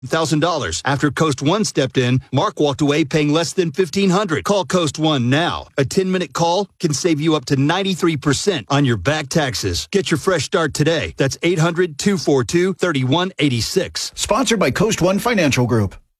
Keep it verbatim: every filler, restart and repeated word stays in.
one thousand dollars. After Coast One stepped in, Mark walked away paying less than fifteen hundred dollars. Call Coast One now. A ten-minute call can save you up to ninety-three percent on your back taxes. Get your fresh start today. That's eight hundred, two four two, three one eight six. Sponsored by Coast One Financial Group.